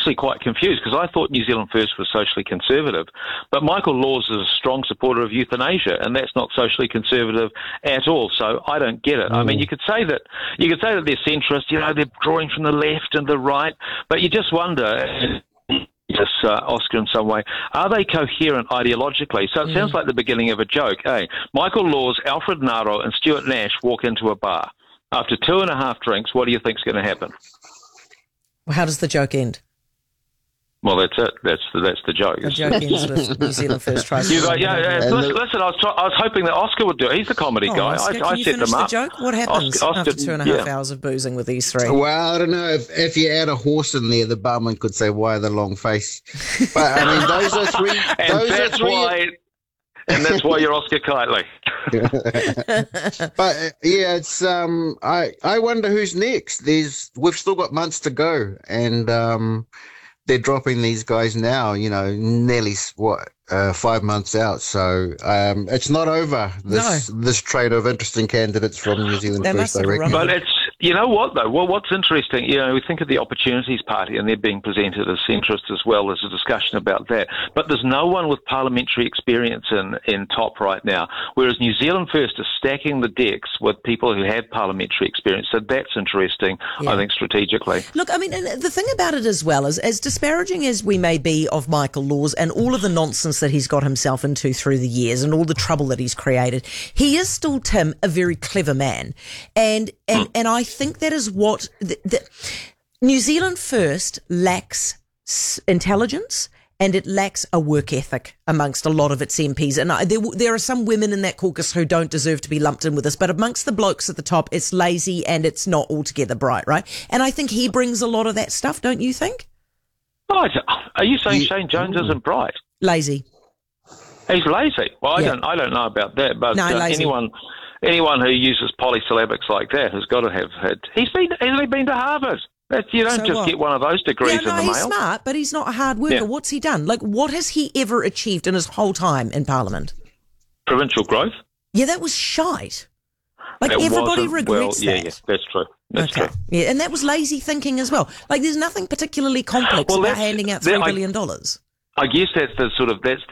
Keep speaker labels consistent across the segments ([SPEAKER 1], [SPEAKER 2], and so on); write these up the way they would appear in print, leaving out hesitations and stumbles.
[SPEAKER 1] actually quite confused because I thought New Zealand First was socially conservative, but Michael Laws is a strong supporter of euthanasia, and that's not socially conservative at all. So I don't get it. I mean, you could say that they're centrist, they're drawing from the left and the right, but you just wonder. Oscar, in some way, are they coherent ideologically? So it sounds like the beginning of a joke. Michael Laws, Alfred Naro, and Stuart Nash walk into a bar. After 2.5 drinks, what do you think's going to happen?
[SPEAKER 2] Well, how does the joke end?
[SPEAKER 1] Well, that's it. That's the joke.
[SPEAKER 2] The joke ends with New Zealand First tries.
[SPEAKER 1] Listen, I was hoping that Oscar would do it. He's the comedy guy.
[SPEAKER 2] Oscar,
[SPEAKER 1] I set them up.
[SPEAKER 2] The joke? What happens after 2.5 hours of boozing with these three?
[SPEAKER 3] Well, I don't know. If you add a horse in there, the barman could say, "Why the long face?" But I mean, those are three.
[SPEAKER 1] And that's why you're Oscar Kitely.
[SPEAKER 3] But it's I wonder who's next. We've still got months to go, and they're dropping these guys now. Nearly 5 months out. So it's not over. This trade of interesting candidates from New Zealand First, I reckon.
[SPEAKER 1] But it's what though? Well, what's interesting, we think of the Opportunities Party and they're being presented as centrist as well. There's a discussion about that. But there's no one with parliamentary experience in top right now, whereas New Zealand First is stacking the decks with people who have parliamentary experience. So that's interesting, I think, strategically.
[SPEAKER 2] Look, I mean, and the thing about it as well is, as disparaging as we may be of Michael Laws and all of the nonsense that he's got himself into through the years and all the trouble that he's created, he is still, Tim, a very clever man. And I think that is what New Zealand First lacks intelligence, and it lacks a work ethic amongst a lot of its MPs. And there are some women in that caucus who don't deserve to be lumped in with this, but amongst the blokes at the top, it's lazy and it's not altogether bright, right? And I think he brings a lot of that stuff, don't you think?
[SPEAKER 1] Oh, are you saying Shane Jones isn't bright?
[SPEAKER 2] Lazy.
[SPEAKER 1] He's lazy. Well, I don't know about that, but anyone who uses polysyllabics like that has got to have had. Hasn't he been to Harvard? You don't get one of those degrees in the mail.
[SPEAKER 2] He's smart, but he's not a hard worker. Yeah. What's he done? Like, what has he ever achieved in his whole time in Parliament?
[SPEAKER 1] Provincial growth.
[SPEAKER 2] Yeah, that was shite. Like, everybody regrets that.
[SPEAKER 1] Yeah, that's true. That's true.
[SPEAKER 2] Yeah, and that was lazy thinking as well. Like, there's nothing particularly complex about handing out $3 billion.
[SPEAKER 1] I guess that's the sort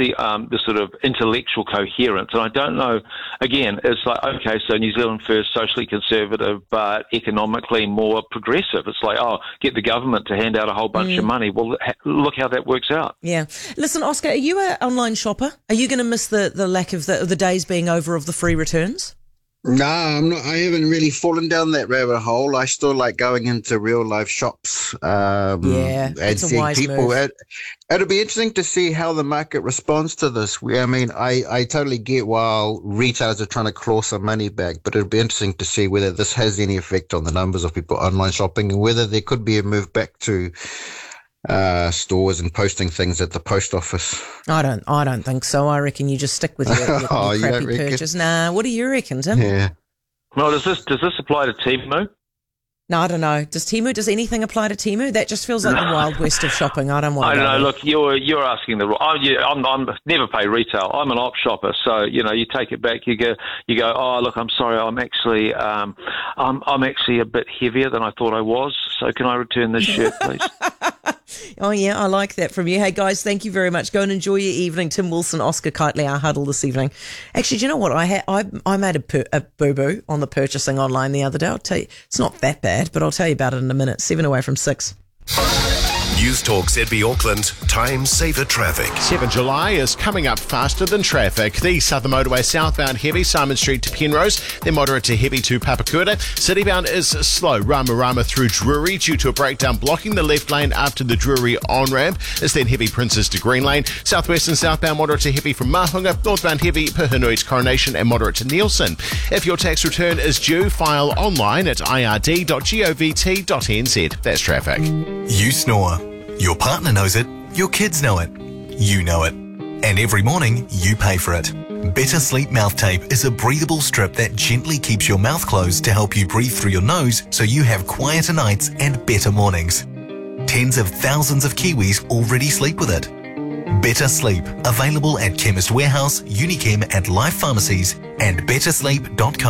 [SPEAKER 1] of intellectual coherence, and I don't know. Again, it's like, okay, so New Zealand First, socially conservative, but economically more progressive. It's like, get the government to hand out a whole bunch of money. Well, look how that works out. Yeah.
[SPEAKER 2] Listen, Oscar, are you an online shopper? Are you going to miss the lack of the days being over of the free returns?
[SPEAKER 3] No, I'm not. I haven't really fallen down that rabbit hole. I still like going into real life shops.
[SPEAKER 2] It's a wise move.
[SPEAKER 3] It'll be interesting to see how the market responds to this. I totally get while retailers are trying to claw some money back, but it'll be interesting to see whether this has any effect on the numbers of people online shopping and whether there could be a move back to stores and posting things at the post office.
[SPEAKER 2] I don't think so. I reckon you just stick with your crappy purchase. Nah, what do you reckon, Tim?
[SPEAKER 3] Yeah.
[SPEAKER 1] Well, does this apply to Temu?
[SPEAKER 2] No, I don't know. Does anything apply to Temu? That just feels like the wild west of shopping. I don't want to.
[SPEAKER 1] I don't know. Look, you're asking the wrong. I'm never pay retail. I'm an op shopper, so you take it back. You go. Oh, look, I'm sorry. I'm actually a bit heavier than I thought I was. So can I return this shirt, please?
[SPEAKER 2] Oh, yeah, I like that from you. Hey, guys, thank you very much. Go and enjoy your evening. Tim Wilson, Oscar Kitely, our huddle this evening. Actually, do you know what? I made a boo-boo on the purchasing online the other day. I'll tell you, it's not that bad, but I'll tell you about it in a minute. 7 away from 6.
[SPEAKER 4] News Talk ZB Auckland, time saver traffic.
[SPEAKER 5] 7 July is coming up faster than traffic. The Southern Motorway southbound heavy, Simon Street to Penrose, then moderate to heavy to Papakura. Citybound is slow, Rama through Drury due to a breakdown blocking the left lane after the Drury on-ramp. It's then heavy Princes to Green Lane. Southwest and southbound moderate to heavy from Mahunga, northbound heavy Pihunui to Coronation and moderate to Nielsen. If your tax return is due, file online at ird.govt.nz. That's traffic.
[SPEAKER 4] You snore. Your partner knows it, your kids know it, you know it, and every morning you pay for it. Better Sleep Mouth Tape is a breathable strip that gently keeps your mouth closed to help you breathe through your nose so you have quieter nights and better mornings. Tens of thousands of Kiwis already sleep with it. Better Sleep, available at Chemist Warehouse, Unichem and Life Pharmacies and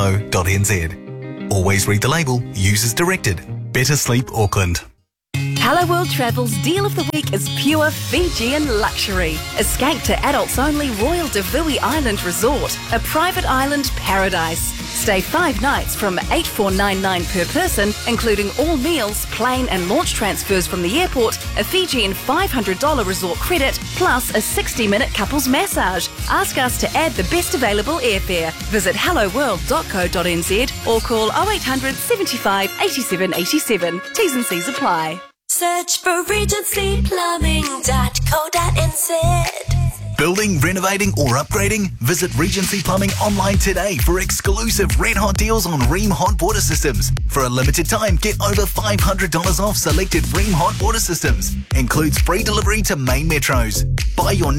[SPEAKER 4] bettersleep.co.nz. Always read the label, use as directed. Better Sleep Auckland.
[SPEAKER 6] Hello World Travel's deal of the week is pure Fijian luxury. Escape to adults-only Royal Davui Island Resort, a private island paradise. Stay 5 nights from $8,499 per person, including all meals, plane and launch transfers from the airport, a Fijian $500 resort credit, plus a 60-minute couples massage. Ask us to add the best available airfare. Visit helloworld.co.nz or call 0800 75 87 87. T's and C's apply.
[SPEAKER 7] Search for regencyplumbing.co.nz.
[SPEAKER 4] Building, renovating or upgrading? Visit Regency Plumbing online today for exclusive red hot deals on Rheem hot water systems. For a limited time, get over $500 off selected Rheem hot water systems. Includes free delivery to main metros. Buy your